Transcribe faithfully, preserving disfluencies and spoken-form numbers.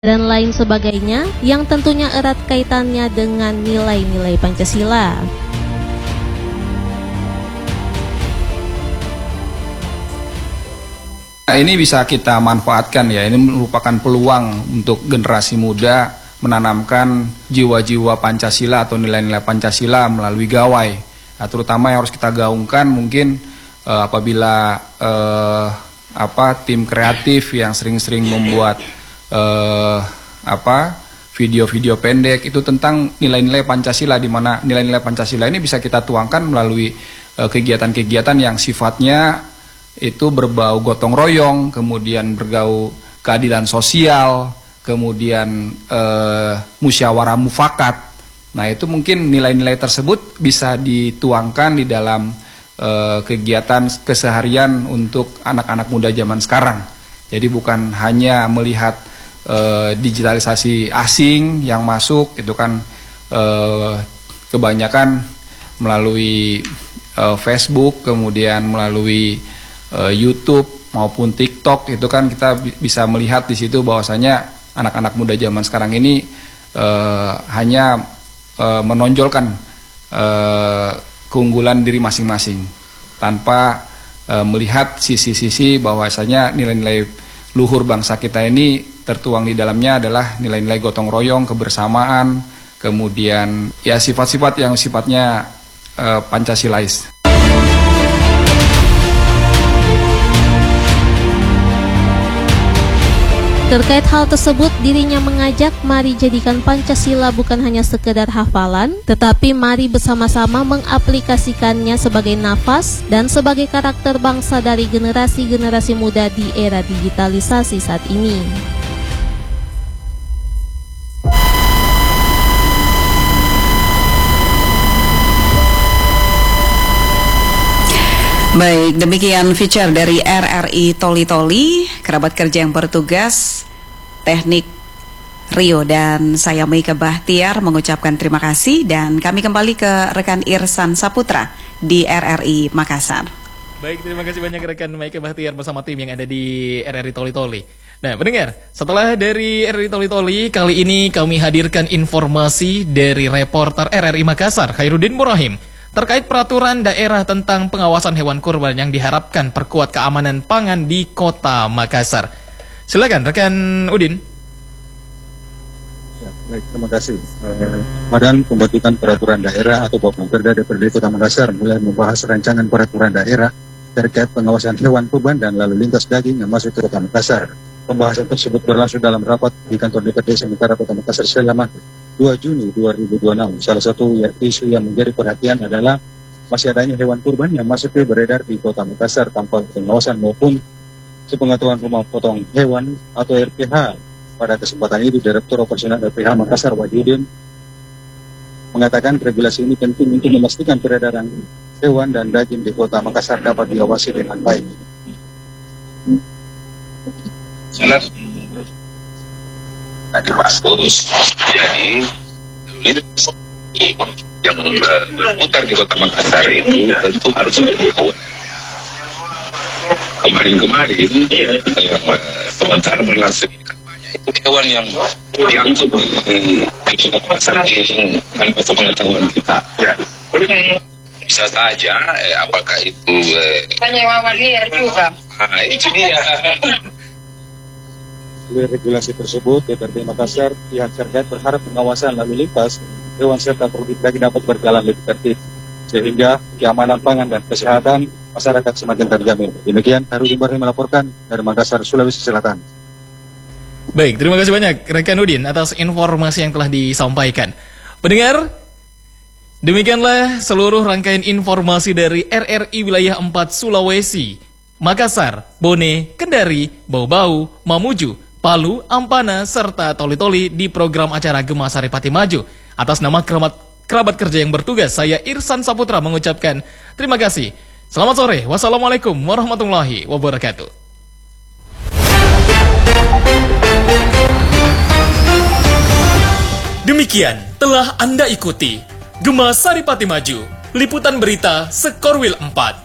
dan lain sebagainya yang tentunya erat kaitannya dengan nilai-nilai Pancasila. Nah, ini bisa kita manfaatkan ya, ini merupakan peluang untuk generasi muda menanamkan jiwa-jiwa Pancasila atau nilai-nilai Pancasila melalui gawai. Nah, terutama yang harus kita gaungkan mungkin eh, apabila eh, apa tim kreatif yang sering-sering membuat eh, apa video-video pendek itu tentang nilai-nilai Pancasila, di mana nilai-nilai Pancasila ini bisa kita tuangkan melalui eh, kegiatan-kegiatan yang sifatnya itu berbau gotong royong, kemudian berbau keadilan sosial, kemudian eh, musyawarah mufakat. Nah, itu mungkin nilai-nilai tersebut bisa dituangkan di dalam eh, kegiatan keseharian untuk anak-anak muda zaman sekarang. Jadi bukan hanya melihat eh, digitalisasi asing yang masuk, itu kan eh, kebanyakan melalui eh, Facebook, kemudian melalui eh, YouTube maupun TikTok, itu kan kita bisa melihat di situ bahwasanya anak-anak muda zaman sekarang ini eh, hanya eh, menonjolkan eh, keunggulan diri masing-masing tanpa eh, melihat sisi-sisi bahwasanya nilai-nilai luhur bangsa kita ini tertuang di dalamnya adalah nilai-nilai gotong royong, kebersamaan, kemudian ya sifat-sifat yang sifatnya eh, Pancasilais. Terkait hal tersebut, dirinya mengajak mari jadikan Pancasila bukan hanya sekedar hafalan, tetapi mari bersama-sama mengaplikasikannya sebagai nafas dan sebagai karakter bangsa dari generasi-generasi muda di era digitalisasi saat ini. Baik, demikian feature dari R R I Toli Toli, kerabat kerja yang bertugas, teknik Rio dan saya Meika Bahtiar mengucapkan terima kasih dan kami kembali ke rekan Irsan Saputra di R R I Makassar. Baik, terima kasih banyak rekan Meika Bahtiar bersama tim yang ada di R R I Toli Toli. Nah, pendengar, setelah dari R R I Toli Toli, kali ini kami hadirkan informasi dari reporter R R I Makassar, Khairuddin Murahim, terkait peraturan daerah tentang pengawasan hewan kurban yang diharapkan perkuat keamanan pangan di Kota Makassar. Silakan rekan Udin. Ya, baik, terima kasih. Eh, Badan Pembentukan Peraturan Daerah atau Bapemperda D P R D Kota Makassar mulai membahas rancangan peraturan daerah terkait pengawasan hewan kurban dan lalu lintas daging yang masuk ke Kota Makassar. Pembahasan tersebut berlangsung dalam rapat di kantor D P R D sementara Kota Makassar selama dua Juni dua ribu dua puluh enam. Salah satu isu yang menjadi perhatian adalah masih adanya hewan kurban yang masih beredar di Kota Makassar tanpa pengawasan maupun sepengetahuan rumah potong hewan atau R P H. Pada kesempatan itu, Direktur Operasional R P H Makassar Wahyudin mengatakan regulasi ini penting untuk memastikan peredaran hewan dan daging di Kota Makassar dapat diawasi dengan baik. Jelas tadi bagus. Jadi ini yang berputar di Kota Makassar itu tentu harus dilakukan. Kemarin-kemarin sementara berlangsung itu hewan yang diangkut di Kota Makassar ini tanpa sepengetahuan kita. Ya. Bisa saja, eh, apakah itu eh, penyewa liar juga. Nah, itu dia. Melalui regulasi tersebut, D P R D Makassar, pihak terkait berharap pengawasan lalu lintas hewan serta produk daging dapat berjalan lebih tertib, sehingga keamanan pangan dan kesehatan masyarakat semakin terjamin. Demikian, Khairuddin Murahim melaporkan dari Makassar, Sulawesi Selatan. Baik, terima kasih banyak rekan Udin atas informasi yang telah disampaikan. Pendengar, demikianlah seluruh rangkaian informasi dari R R I Wilayah empat Sulawesi, Makassar, Bone, Kendari, Bau-Bau, Mamuju, Palu, Ampana, serta Toli-Toli di program acara Gema Saripati Maju. Atas nama kerabat, kerabat kerja yang bertugas, saya Irsan Saputra mengucapkan terima kasih. Selamat sore, wassalamualaikum warahmatullahi wabarakatuh. Demikian telah Anda ikuti Gema Saripati Maju, liputan berita Sekorwil empat.